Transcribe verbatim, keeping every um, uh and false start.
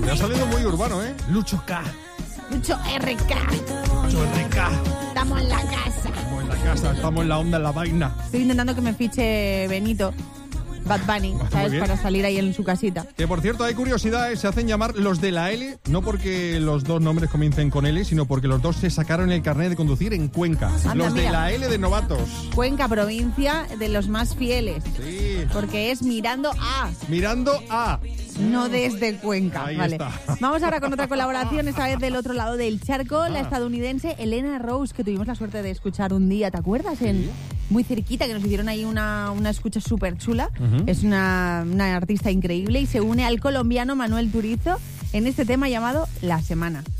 Me ha salido muy urbano, ¿eh? Lucho K. Lucho R K. Lucho R K. Estamos en la casa. Estamos en la casa, estamos en la onda, en la vaina. Estoy intentando que me fiche Benito, Bad Bunny, ¿sabes? Para salir ahí en su casita. Que por cierto, hay curiosidades, se hacen llamar los de la L, no porque los dos nombres comiencen con L, sino porque los dos se sacaron el carnet de conducir en Cuenca. Anda, los de mira. la L de novatos. Cuenca, provincia de los más fieles. Sí. Porque es mirando a, Mirando a... no desde Cuenca. Ahí vale. está. Vamos ahora con otra colaboración, esta vez del otro lado del charco, la estadounidense Elena Rose, que tuvimos la suerte de escuchar un día, ¿te acuerdas? En, muy cerquita, que nos hicieron ahí una, una escucha súper chula. Uh-huh. Es una, una artista increíble y se une al colombiano Manuel Turizo en este tema llamado La Semana.